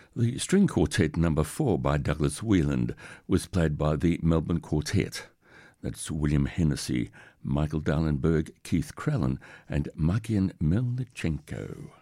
The string quartet number 4 by Douglas Wheeland was played by the Melbourne Quartet. That's William Hennessy, Michael Dallenberg, Keith Krellin and Makian Melnichenko.